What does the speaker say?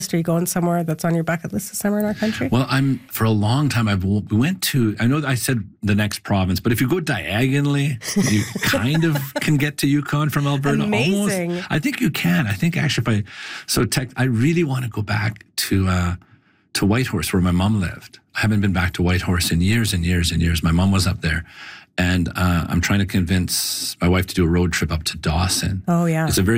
Are you going somewhere that's on your bucket list somewhere in our country? Well, for a long time, we went to, I know I said the next province, but if you go diagonally, you kind of can get to Yukon from Alberta. Amazing. Almost. I think you can. I think actually I really want to go back to Whitehorse where my mom lived. I haven't been back to Whitehorse in years and years and years. My mom was up there. And I'm trying to convince my wife to do a road trip up to Dawson. Oh, yeah. It's a very